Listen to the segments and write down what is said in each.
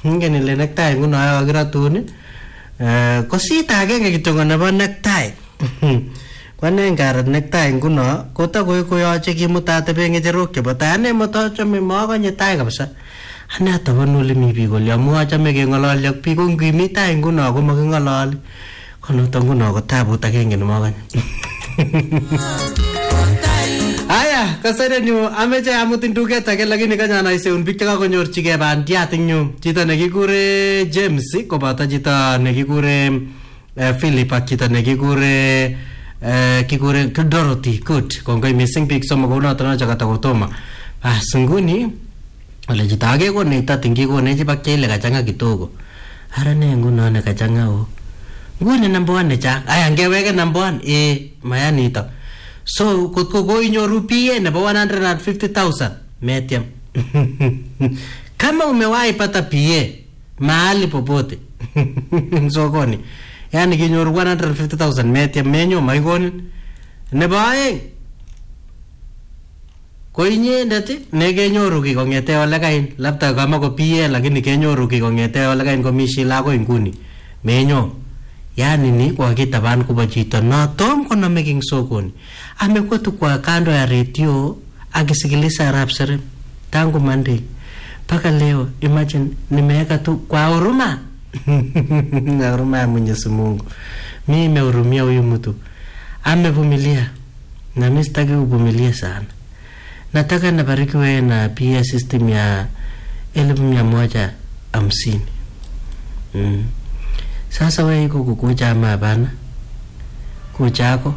Ngene ile necktie nguno kakiratun ko sita agenge kityo nebo necktie. Kwane ngarat necktie nguno kotakoi koyoche kimutate be ngecherok chebo tai. Ane motochome makonye tai kabisa. Ane atabanu ole mi biik ole amu achame keng'ololi ak biik ko ngimi tai nguno ko making'ololi. Konoto nguno ko tabut agenge nemokonye. Aya, kaserenyu ameche amutin duket age lakini kanya naiseun biik chekakonyorchigei bandiat ing yu. Chito nekikure James koboto chito nekikure Philip ak chito nekikure Dorothy. Good. Kongoi missing biik somok kounoto nocho katakotoma. Nguni ole chito age konech tatingi konech bakcheile kachanga kidogo. Ara ne nguno ne kachanga o. Nguni number 1 necha. Aya ngeweke number 1 mayanito. So kotko koinyoru PA nebo 150,000 metiam. Kama umewahi pata PA mahali popote sokoni, yani kinyoru 150,000 metiam menyo maikoni nebo aeng ko inyendet ne kenyoru ki kongete ole kain labda kama ko PA lakini kenyoru ki kongete ole kain komishi lako inguni menyo. Yani ni kwa kitaban kuba chito na tom konome king sokoni. Amekuwa tu kwa kando ya radio akisikiliza rap serem tangu Monday mpaka leo. Imagine nimeweka tu kwa huruma. Na huruma ya Mwenyezi Mungu. Mimi nimehurumia huyu mtu. Amevumilia na mimi sitaki kuvumilia sana. Nataka nabarikiwe na PA system ya 1150. Sasa wewe iko kukuja ama hapana? Kuchako.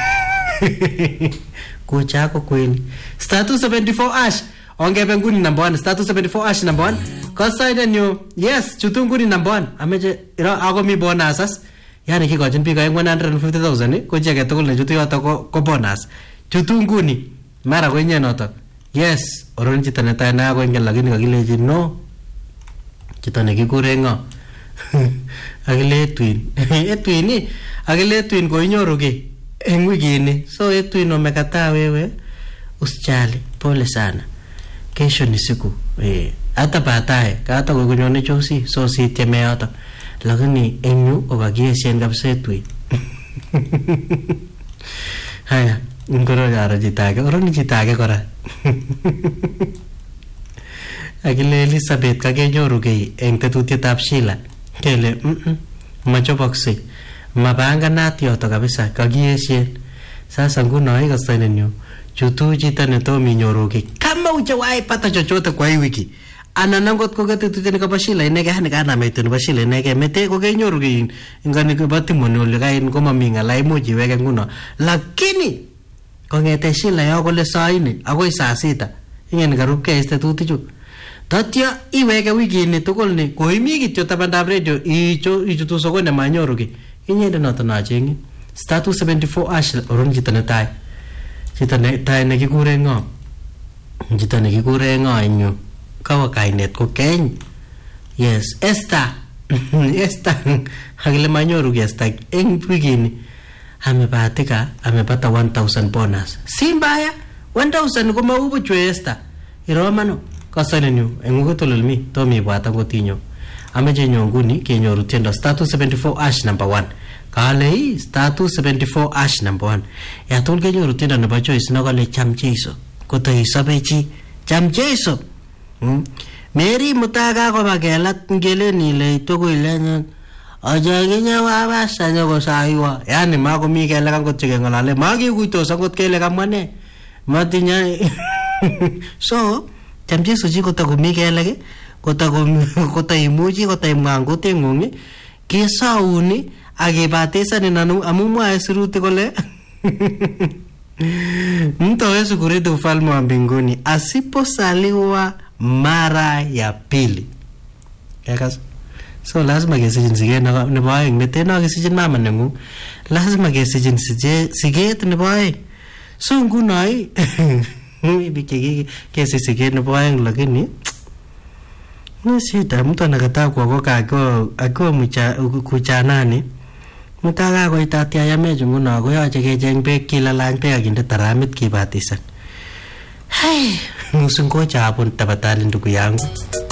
Kuchako kweli. Status 74 ash. Ongebe nguni number 1. Status 74 ash number 1. Kosaida nyo. Yes, chutunguni number 1. Ameche ako mi bonusas. Yani kikochin biik 150,000 ko cheke tugul ne chutu yoto ko bonus. Chutunguni mara ko inye noto. Yes, oron chito netai na ko ingen lakini kakileji no. Chito nekikure ngo. Akile twin. Twin akile twin ko inyoru ki eng wikini. So twin umekataa wewe usijali, pole sana. Kesho ni siku. Hata baadaye hata kukunyone chosi so si teme yoto. Lakini enyu okakiesien kabisa twin. Haya, ngoro yaro jitake, oroni jitake kora. Akile Elizabeth kakenyoru ki eng tetutietab Sheila. Kele machobokse mapanganat yoto kabisa kakiesien. Sasa nguno ikasanenyu chutu chito netomi nyoruki kama ujawahi pata chochote kwa hii wiki ana nangot ko ketetutiet ni kabashila inege hani kana metu ni bashila inege mete ko kenyoru ki ngani ko batimoni ole kain ko mami ngala imuji weke nguno lakini kongete shila yo kole saini akoi saa 6 ingen karupke istatutichu tatya iweke wiki ni tugul ni koimi kityo tabandab radio ichutu sokone manyoru ki inyende noto nachengi. Status 74 ash oron chito netai. Chito netai nekikure ngo. Chito nekikure ngo inyo. Kawa kainet ko Keny. Yes, Esther. Esther hakile manyoru ki Esther eng wikini. Amepata 1,000 bonus. Si mbaya 1,000 ko maubu chwe Esther. Iromano kasanenyu eng ngotololmi tomi bwata ngotinyo. Ameche nyonguni kenyoru tiendo status 74 ash number 1. Kale status 74 ash number 1. Ya tol kenyoru tiendo nebo choice no kale cham Jeiso. Koto isabechi cham Jeiso. Mary mutaka ko bagelat ngeleni ile toko ile ajaginya wabasa nyoko saiwa. Yani mako mi kele kan kotche ngolale. Magi kuitos akot kele kamane. Matinya. So cham Jeiso chi koto komi kele ke kota imuchi kota imwangote ngungi kisauni akibatesani nanu amumwa siruti kole mtu hawezi kurithi ufalme wa mbinguni asiposaliwa mara ya pili. Yakas so lazima kesijin siget nebo aeng meteno kesijin mama nengu lazima kesijin siget nebo aeng. So ngunoi bikiki kesisiget nebo aeng lakini shida mtu anakataa kuokoka akiwa kuchanani mutaka ko itatia yameju nguno ko yoche kecheng beek kilalany beek akinde taramit kibatisan. Hey, musungoja hapo tabatali ndugu yangu.